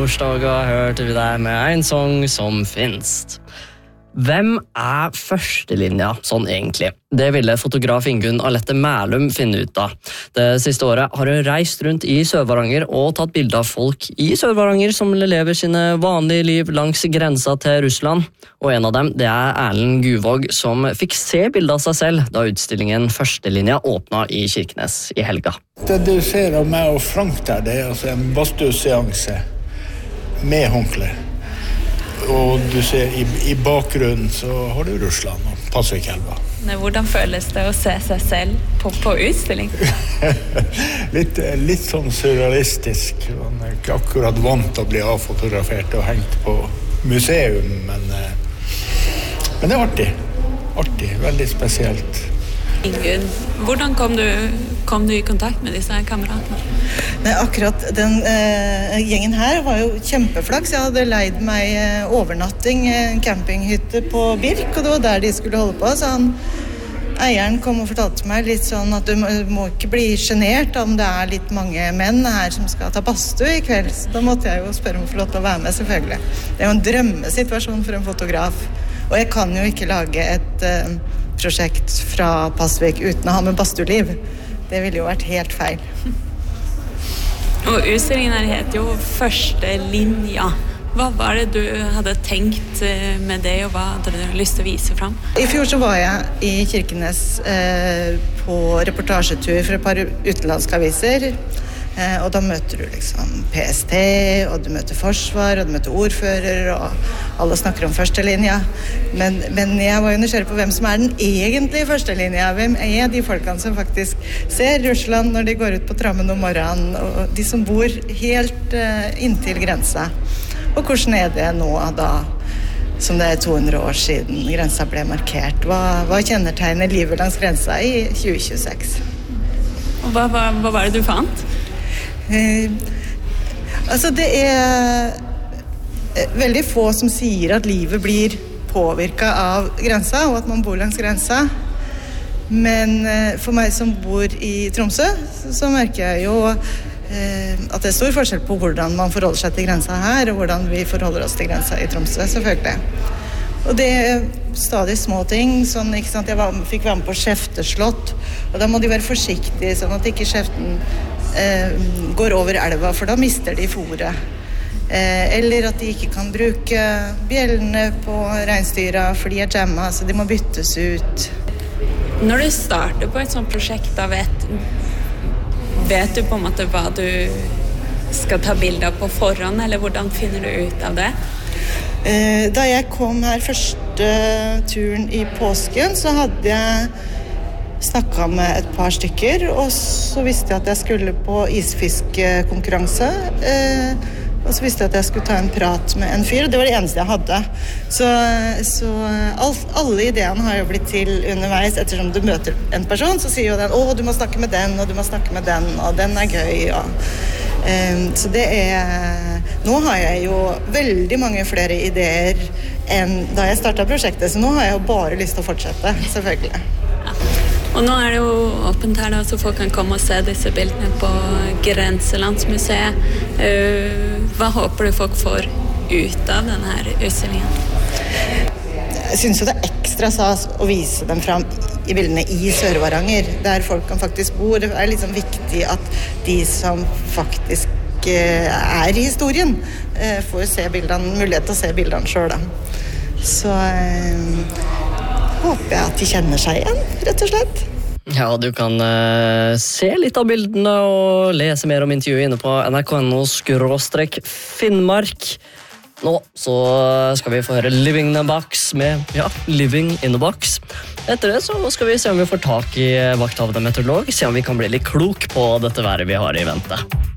torsdag og hørte vi deg med en sang som finnes. Hvem førstelinja sånn egentlig? Det ville fotograf Ingunn Alette Mælum finne ut av. Det siste året har hun reist rundt i Sør-Varanger og tatt bilder av folk i Sør-Varanger som lever sine vanlige liv langs grensa til Russland. Og en av dem, det Erlend Guvåg, som fikk se bilder av seg selv da utstillingen Førstelinja åpnet i Kirkenes i helga. Det du ser av meg og Frank der, det altså en badstueseanse med håndkle. Og du ser i bakgrunnen så har du Russland og Pasvikelva. Hvordan føles det å se seg selv på utstilling? litt sånn surrealistisk. Man ikke akkurat vant til å bli avfotografert og hengt på museum, men det artig. Artig, veldig spesielt. Ingunn, hvordan kom du i kontakt med disse kameratene? Akkurat den gjengen her var jo kjempeflaks. Jeg hadde leid meg overnatting en campinghytte på Birk, og det var der de skulle holde på. Så eieren kom og fortalte meg litt sånn at du må ikke bli genert om det litt mange menn her som skal ta badstue i kveld. Så da måtte jeg jo spørre om å få lov til å være med, selvfølgelig. Det er jo en drømmesituasjon for en fotograf. Og jeg kan jo ikke lage et prosjekt fra Pasvik uten å ha med badstueliv. Det ville jo vært helt feil. Og utstillingen her heter jo Førstelinja. Hva var det du hadde tenkt med det, og hva hadde du lyst til å vise frem? I fjor så var jeg i Kirkenes på reportasjetur for et par utenlandske aviser. Og da møter du liksom PST, og du møter forsvar, og du møter ordfører, og alle snakker om førstelinja. Men jeg var jo nysgjerrig på hvem som den egentlige førstelinja. Hvem de folkene som faktisk ser Russland når de går ut på trammen om morgenen, og de som bor helt inntil grensa. Og hvordan det nå da, som det 200 år siden grensa ble markert? Hva kjennetegner livet langs grensa i 2026? Og hva var det du fant? Altså det veldig få som sier at livet blir påvirket av grensa, og at man bor langs grensa. Men for meg som bor i Tromsø, så merker jeg jo at det stor forskjell på hvordan man forholder seg til grensa her, og hvordan vi forholder oss til grensa i Tromsø, selvfølgelig. Og det stadig små ting, sånn, ikke sant? Jeg fikk være med på skjefteslått, og da må de være forsiktige, sånn at ikke skjeften går over elva, for da mister de fôret. Eller at de ikke kan bruke bjellene på reinsdyra, for de jamma, så de må byttes ut. Når du starter på et sånt prosjekt, da vet du på en måte hva du skal ta bilder på forhånd, eller hvordan finner du ut av det? Da jeg kom her første turen i påsken, så hadde jeg snakket med et par stykker, og så visste jeg at jeg skulle på isfiskekonkurranse, og så visste jeg at jeg skulle ta en prat med en fyr, og det var det eneste jeg hadde. Så alle ideene har jo blitt til underveis. Ettersom du møter en person, så sier jo den, du må snakke med den, og du må snakke med den, og den gøy, så det nå har jeg jo veldig mange flere ideer enn da jeg startet prosjektet, så nå har jeg jo bare lyst til å fortsette, selvfølgelig. Og nå det jo åpent her da, så folk kan komme og se disse bildene på Grenselandsmuseet. Hva håper du folk får ut av denne utstillingen? Jeg synes jo det ekstra stas å vise dem frem i bildene i Sør-Varanger, der folk kan faktisk bo. Det liksom viktig at de som faktisk i historien, får se bildene, mulighet til å se bildene selv. Da. Så håper jeg at de kjenner seg igjen, rett og slett. Ja, du kan se litt av bildene og lese mer om intervjuet inne på nrk.no/Finnmark. Nå så skal vi få høre Living in a Box med Living in a Box. Etter det så skal vi se om vi får tak i vakthavende meteorolog, se om vi kan bli litt klok på dette været vi har i vente.